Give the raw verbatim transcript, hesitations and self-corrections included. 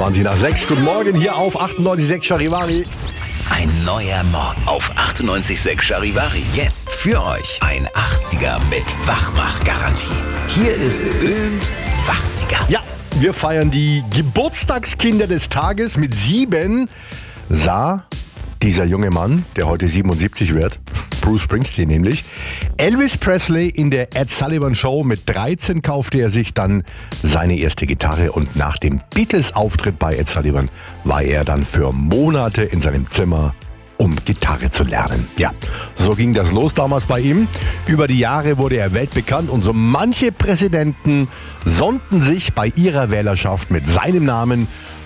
zwanzig nach sechs. Guten Morgen hier auf achtundneunzig Komma sechs Charivari. Ein neuer Morgen auf achtundneunzig Komma sechs Charivari. Jetzt für euch ein achtziger mit Wachmach-Garantie. Hier ist Öls Wachtziger. Ja, wir feiern die Geburtstagskinder des Tages. Mit sieben sah dieser junge Mann, der heute siebenundsiebzig wird, Bruce Springsteen nämlich, Elvis Presley in der Ed Sullivan Show. Mit dreizehn kaufte er sich dann seine erste Gitarre und nach dem Beatles-Auftritt bei Ed Sullivan war er dann für Monate in seinem Zimmer, um Gitarre zu lernen. Ja, so ging das los damals bei ihm. Über die Jahre wurde er weltbekannt und so manche Präsidenten sonnten sich bei ihrer Wählerschaft mit seinem Namen